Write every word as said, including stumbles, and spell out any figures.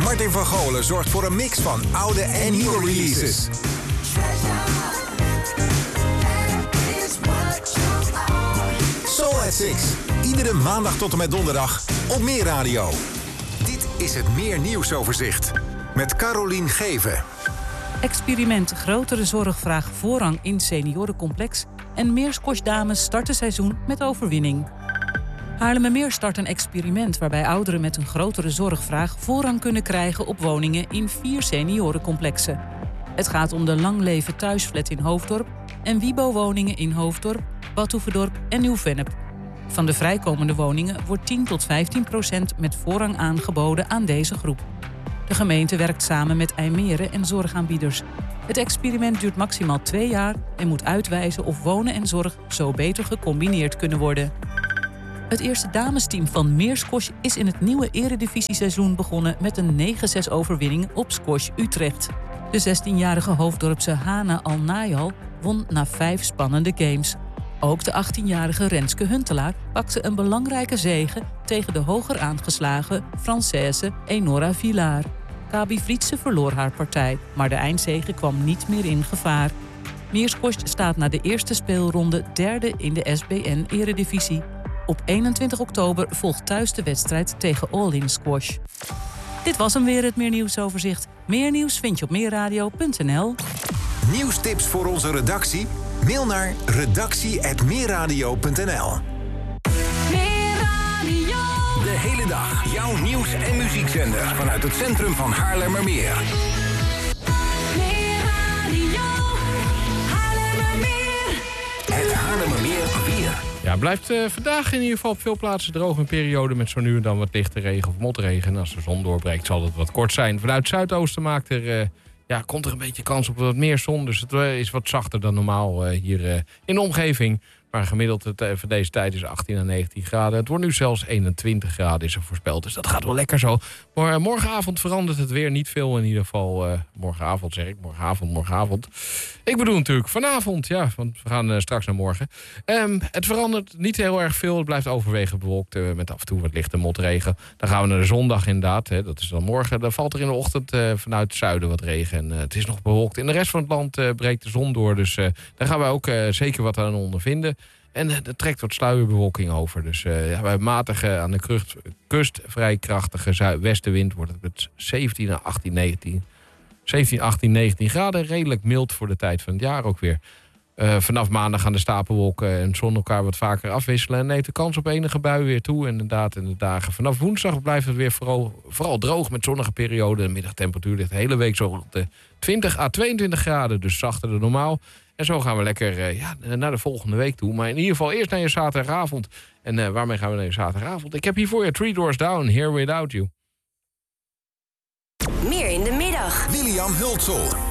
Martin van Golen zorgt voor een mix van oude en nieuwe releases. Soul at Six. Iedere maandag tot en met donderdag op Meer Radio. Dit is het Meer Nieuwsoverzicht. Met Carolien Geven. Experiment grotere zorgvraag voorrang in seniorencomplex. En Meersquash dames starten seizoen met overwinning. Haarlemmermeer start een experiment waarbij ouderen met een grotere zorgvraag voorrang kunnen krijgen op woningen in vier seniorencomplexen. Het gaat om de Lang Leven Thuisflat in Hoofddorp en Wibo-woningen in Hoofddorp, Badhoevedorp en Nieuw-Vennep. Van de vrijkomende woningen wordt tien tot vijftien procent met voorrang aangeboden aan deze groep. De gemeente werkt samen met IJmeren en zorgaanbieders. Het experiment duurt maximaal twee jaar en moet uitwijzen of wonen en zorg zo beter gecombineerd kunnen worden. Het eerste damesteam van Meersquash is in het nieuwe eredivisieseizoen begonnen met een negen zes overwinning op Squash Utrecht. De zestienjarige Hoofddorpse Hana Al-Nayal won na vijf spannende games. Ook de achttienjarige Renske Huntelaar pakte een belangrijke zege tegen de hoger aangeslagen Française Enora Villar. Kabi Frietse verloor haar partij, maar de eindzege kwam niet meer in gevaar. Meersquash staat na de eerste speelronde derde in de S B N-eredivisie. Op eenentwintig oktober volgt thuis de wedstrijd tegen All In Squash. Dit was hem weer, het Meer Nieuwsoverzicht. Meer nieuws vind je op meerradio punt n l. Nieuwstips voor onze redactie? Mail naar redactie apenstaartje meerradio punt n l. Meerradio. De hele dag jouw nieuws- en muziekzender vanuit het centrum van Haarlemmermeer. Meerradio. Haarlemmermeer. Het Haarlemmermeer weer. Ja, het blijft uh, vandaag in ieder geval op veel plaatsen droog. Een periode met zo nu en dan wat lichte regen of motregen. En als de zon doorbreekt zal het wat kort zijn. Vanuit het zuidoosten maakt er, uh, ja, komt er een beetje kans op wat meer zon. Dus het uh, is wat zachter dan normaal uh, hier uh, in de omgeving. Maar gemiddeld het, uh, voor deze tijd is achttien à negentien graden. Het wordt nu zelfs eenentwintig graden is er voorspeld. Dus dat gaat wel lekker zo. Maar uh, morgenavond verandert het weer niet veel. In ieder geval uh, morgenavond zeg ik. Morgenavond, morgenavond. Ik bedoel natuurlijk vanavond. Ja, want we gaan uh, straks naar morgen. Um, het verandert niet heel erg veel. Het blijft overwegend bewolkt uh, met af en toe wat lichte motregen. Dan gaan we naar de zondag inderdaad. Hè, dat is dan morgen. Dan valt er in de ochtend uh, vanuit het zuiden wat regen. En uh, het is nog bewolkt. In de rest van het land uh, breekt de zon door. Dus uh, daar gaan wij ook uh, zeker wat aan ondervinden. En er trekt wat sluierbewolking over. Dus uh, ja, bij matige aan de kust, kust vrij krachtige zuidwestenwind wordt het met zeventien à achttien, negentien, zeventien, achttien, negentien graden. Redelijk mild voor de tijd van het jaar ook weer. Uh, vanaf maandag gaan de stapelwolken en zon elkaar wat vaker afwisselen. En neemt de kans op enige bui weer toe. En inderdaad, in de dagen vanaf woensdag blijft het weer vooral, vooral droog met zonnige perioden. De middagtemperatuur ligt de hele week zo rond de twintig à tweeëntwintig graden. Dus zachter dan normaal. En zo gaan we lekker uh, ja, naar de volgende week toe. Maar in ieder geval eerst naar je zaterdagavond. En uh, waarmee gaan we naar je zaterdagavond? Ik heb hier voor je Three Doors Down, Here Without You. Meer in de middag. William Hultsel.